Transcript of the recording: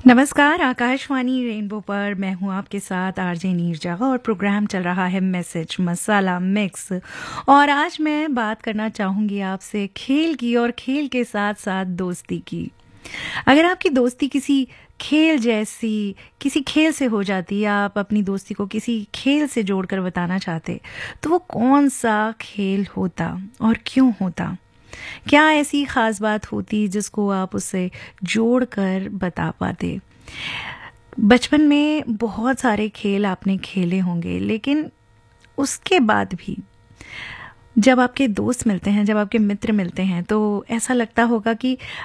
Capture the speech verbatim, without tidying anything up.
नमस्कार, आकाशवाणी रेनबो पर मैं हूँ आपके साथ आरजे नीरजा और प्रोग्राम चल रहा है मैसेज मसाला मिक्स। और आज मैं बात करना चाहूँगी आपसे खेल की और खेल के साथ-साथ दोस्ती की। अगर आपकी दोस्ती किसी खेल जैसी किसी खेल से हो जाती है, आप अपनी दोस्ती को किसी खेल से जोड़कर बताना चाहते, तो वो कौन-सा खेल होता और क्यों होता? क्या ऐसी ख़ास बात होती जिसको आप उससे जोड़कर बता पाते? बचपन में बहुत सारे खेल आपने खेले होंगे, लेकिन उसके बाद भी जब आपके दोस्त मिलते हैं, जब आपके मित्र मिलते हैं, तो ऐसा लगता होगा कि